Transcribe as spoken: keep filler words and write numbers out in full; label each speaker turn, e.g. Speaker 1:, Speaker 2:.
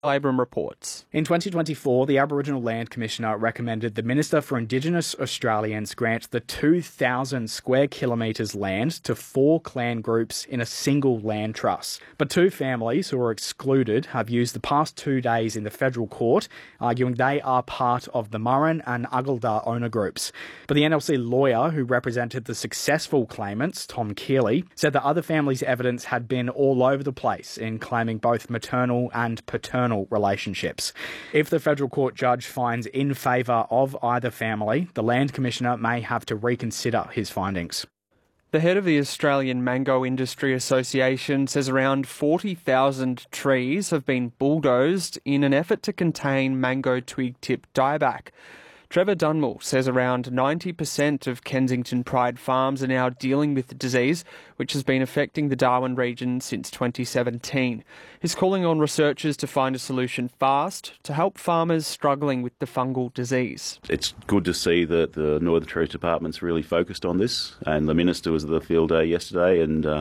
Speaker 1: Abram reports.
Speaker 2: In twenty twenty-four, the Aboriginal Land Commissioner recommended the Minister for Indigenous Australians grant the two thousand square kilometres land to four clan groups in a single land trust. But two families who were excluded have used the past two days in the federal court, arguing they are part of the Murrin and Uggaldar owner groups. But the N L C lawyer who represented the successful claimants, Tom Keeley, said the other families' evidence had been all over the place in claiming both maternal and paternal relationships. If the federal court judge finds in favour of either family, the Land Commissioner may have to reconsider his findings.
Speaker 1: The head of the Australian Mango Industry Association says around forty thousand trees have been bulldozed in an effort to contain mango twig tip dieback. Trevor Dunmore says around ninety percent of Kensington Pride farms are now dealing with the disease, which has been affecting the Darwin region since twenty seventeen. He's calling on researchers to find a solution fast to help farmers struggling with the fungal disease.
Speaker 3: It's good to see that the Northern Territory Department's really focused on this, and the Minister was at the field day yesterday and uh,